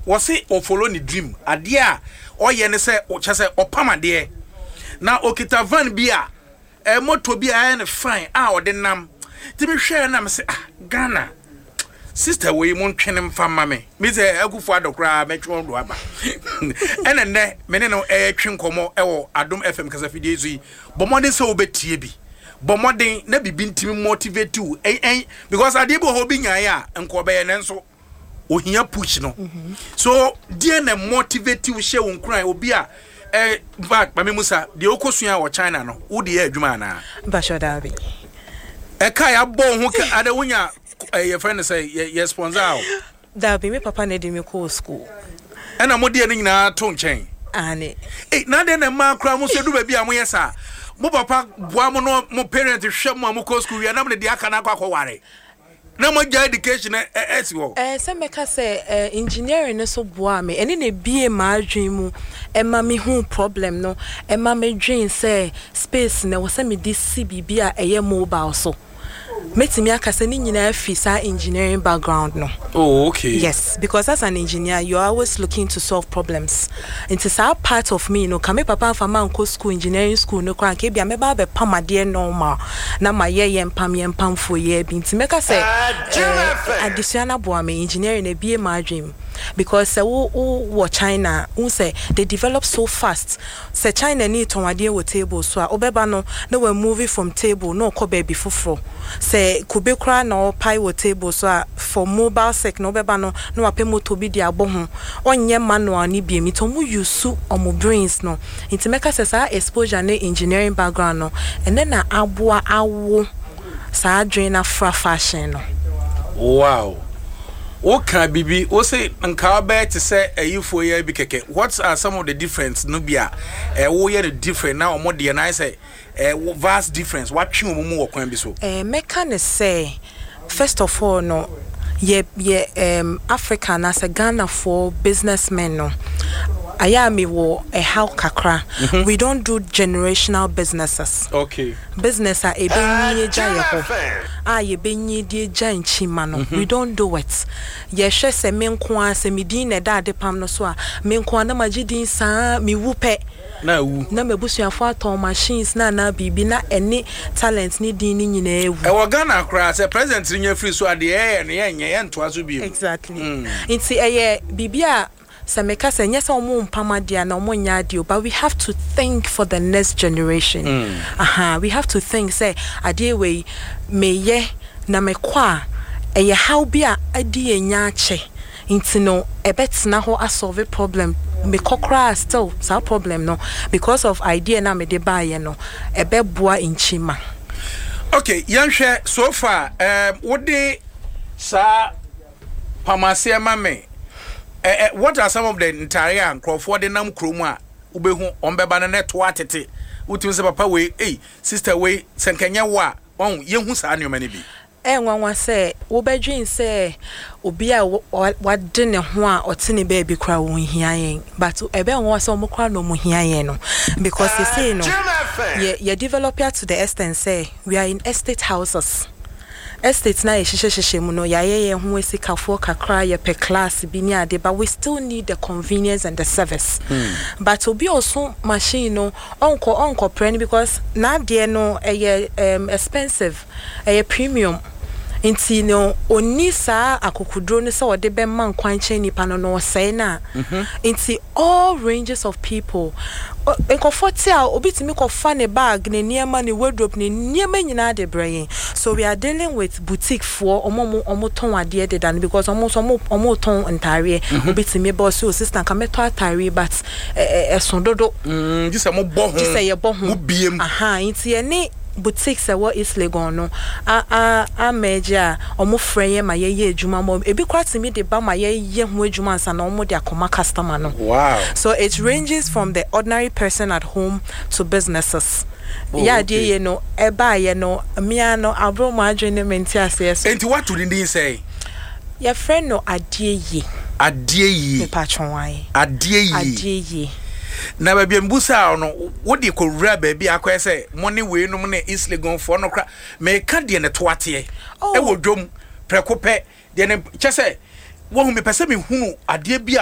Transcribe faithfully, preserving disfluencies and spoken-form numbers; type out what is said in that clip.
was it or follow the dream adia or yen say or chase or pama dear now okita van bia a moto bia and fine ah the nam to be share nam say ah Ghana sister we won't train him from mammy Miss Egu the cry metro do aba and then there many no air train como or Adum F M because of the but more than so be tb but more than never been to motivate too eh because I did hobby ya and Kobe and so o here push no so dear na motivate you share on cry obia eh back mami musa de okosua wo China no wo de adwuma na ba sure da bi e kai abo ho ka ada wonya your friend say your sponsor da bi me papa na de me ko school e na mo de ni nyina to nchen ane eh na de na ma kra mo so du ba bia mo yesa mo papa boa mo no mo parent hwe mo mo ko school ya na mo de aka na akwa ware na mo ja education eh si wo eh se meka say eh engineering no so boa me ene na bie ma adwen mu e ma me hu problem no e ma me dwen say space na wo se me di C B B a eye mobile so metimi aka say ni nyina afi sa engineering background no. Oh okay. Yes, because as an engineer you're always looking to solve problems. It is our part of me no kame papa fa man ko school engineering school no kran ke bia me ba be pam de normal na ma ye ye mpam ye mpam fo ye bi ntimeka say additional boa me engineering e bie ma dream because uh, wo wo China who say they develop so fast say China need to wade wo table so a obeba no na we move from table no ko baby foforo say kube kra na pai wo table so a for mobile sec no obeba no na wape moto bi di abo ho onye manual ni bi mi to mu use omo brains no nti meka say sa exposure na engineering background no and then na aboa awo sa adwen afra fashion no. Wow. Okay, Bibi, o say nka ba to say ayifo ye bi keke. What are some of the difference no bia? Eh wo ye the different now omo de na say eh vast difference. What twi omo mu wo kwan bi so? Eh meka ne say first of all no ye ye um Africa na say Ghana for businessmen no. Aya me wo a how kakra. Mm-hmm. We don't do generational businesses. Okay. Business a e benyi eja ye ho. Ah ye benyi di eja nchima no. We don't do it. Ye hwe se me nko a se me din na da ade pam no so a me nko a na magidin sa me wupe. Na wu. Na me busuafo aton machines na na bibi na ene talent ni din ni nyina ewu. E wo Ghana kra se president nya free so ade ye ne ye nya ye nto aso bi. Exactly. Nti eye bibi a Sameka say yes omo mpama dia na omo nya dio but we have to think for the next generation. Mm. Aha, we have to think say ade we meye na mekwa eye how bia ade enya ache nti no ebetna ho a solve problem me kokra still sa problem no because of idea na me de baye no ebeboa inchima. Okay, yanhwe so far um what dey sa pharmacy mame Eh, what are some of the entire and Crawford and Nam Kroma Ubehu on Bebana to Atete? Utim papa way, eh, sister way, Sankanya wa, on Yahus annual many be. And one was say, Ubedrin say, Ubia what dinner one or tinny baby cry when hearing, but Eben was almost cry no more hearing because you say no, ye, ye develop here to the extent say, we are in estate houses. Estates na ehihihihye mu no yaye ye ho esikafo kakra ye per class bi ni ade but we still need the convenience and the service. Mm. But obi also machine no onko onko preni because na de no eye um, expensive eye premium inti no oni saa akokudro ne se wode be man kwan chen nipa no no say na inti all ranges of people enkofoti a obitimi ko fa ne bag ne niema ne wardrobe ne niema nyina de brain. So we are dealing with boutique for omo omo ton ade de dan because omo omo omo ton ntare obitimi boss o sister ka meto atare but eh sondodo mm just am bo ho just say ye bo ho biem aha inti ene boutique se what is legon no a a a major omo freye ma ye ye adwuma mo ebi kwati mi de ba ma ye ye ho adwuma ansa na omo de akoma customer no. Wow. So it ranges from the ordinary person at home to businesses. Oh, yeah, okay. Dear, you know, e ba ye no me no abro ma adwene menti ase so. And what would they say? Your friend no adie ye. Adie ye. Me patron why. Adie ye. Adie ye. Na baby mbusa no wo de ko wura baby akwa say money we no na isle gon for no kra me ka de ne to ate e wo dwom preko pe de ne che say wo hu me pese me hunu ade bia